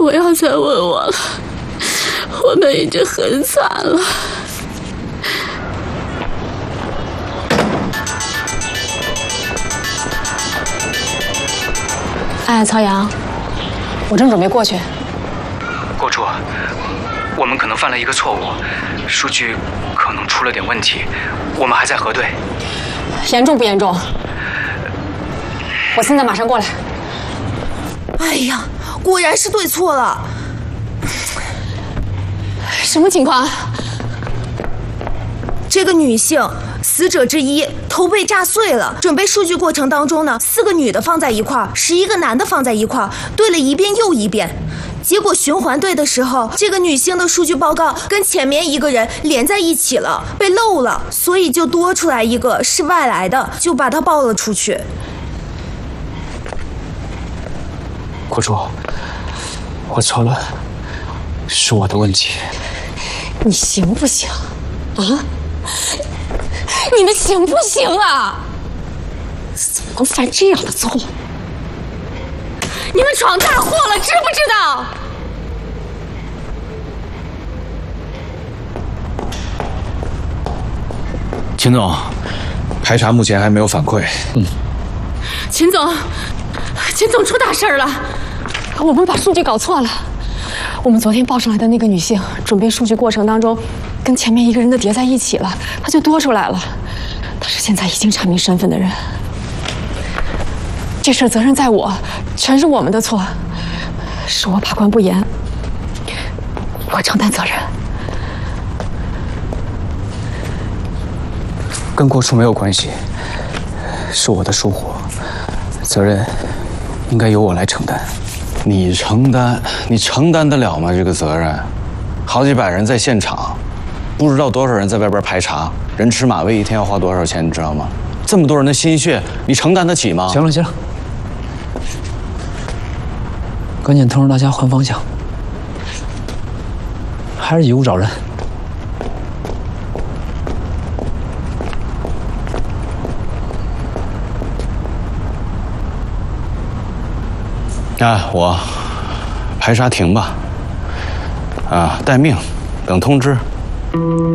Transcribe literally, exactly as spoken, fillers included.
不要再问我了，我们已经很惨了。 哎，曹阳，我正准备过去。 郭处，我们可能犯了一个错误，数据可能出了点问题，我们还在核对。 严重不严重？我现在马上过来。 哎呀，果然是对错了。 什么情况？ 这个女性死者之一头被炸碎了，准备数据过程当中呢，四个女的放在一块儿，十一个男的放在一块儿，对了一遍又一遍。结果循环对的时候，这个女性的数据报告跟前面一个人连在一起了，被漏了，所以就多出来一个是外来的，就把它报了出去。 郭处，我错了，是我的问题。 你行不行啊？你们行不行啊？怎么能犯这样的错？你们闯大祸了，知不知道？ 秦总，排查目前还没有反馈。嗯， 秦总，秦总出大事了！ 我们把数据搞错了。我们昨天报上来的那个女性，准备数据过程当中，跟前面一个人的叠在一起了，她就多出来了。她是现在已经查明身份的人。这事责任在我，全是我们的错，是我把关不严，我承担责任。 跟郭处没有关系，是我的疏忽，责任应该由我来承担。 你承担？你承担得了吗？这个责任，好几百人在现场，不知道多少人在外边排查，人吃马喂一天要花多少钱，你知道吗？这么多人的心血，你承担得起吗？ 行了行了，赶紧通知大家换方向，还是以物找人。 啊，我排查停吧。啊，待命，等通知。